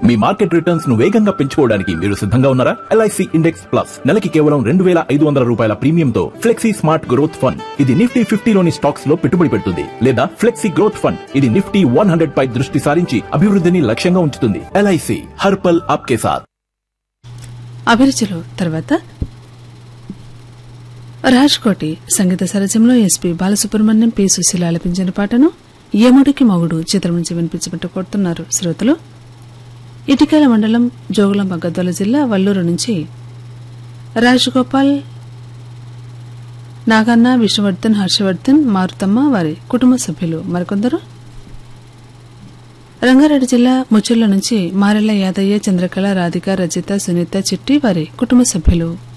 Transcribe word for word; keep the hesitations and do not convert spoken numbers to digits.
మీ market returns ను వేగంగా పెంచుకోవడానికి మీరు సిద్ధంగా ఉన్నారా? ఎల్ఐసి ఇండెక్స్ ప్లస్ నెలకి కేవలం రెండు వేల ఐదు వందల రూపాయల ప్రీమియంతో ఫ్లెక్సీ స్మార్ట్ గ్రోత్ ఫండ్. ఇది నిఫ్టీ ఫిఫ్టీలోని స్టాక్స్ లో పెట్టుబడి పెడుతుంది. లేదా ఫ్లెక్సీ గ్రోత్ ఫండ్, ఇది నిఫ్టీ వన్ హండ్రెడ్ పై దృష్టి సారించి అభివృద్ధిని లక్ష్యంగా ఉంచుతుంది. ఎల్ఐసి హర్ పల్ ఆప్కే సాథ్. అభిరుచిలో తర్వాత రాజ్కోటి సంగీత సరస్యంలో ఎస్పీ బాలసుబ్రహ్మణ్యం, పి సుశీల ఆలపించిన పాటను యముడికి మగుడు చిత్రం నుంచి వినిపించబట్టు కోరుతున్నారు శ్రోతలు. ఇటికేల మండలం జోగులాంబ గద్వాల జిల్లా వల్లూరు నుంచి రాజగోపాల్, నాగన్న, విష్ణువర్ధన్, హర్షవర్ధన్, మారుతమ్మ, వారి కుటుంబ సభ్యులు మరికొందరు. రంగారెడ్డి జిల్లా ముచ్చెర్ల నుంచి మారెల్ల యాదయ్య, చంద్రకళ, రాధిక, రజిత, సునీత, చిట్టి, వారి కుటుంబ సభ్యులు.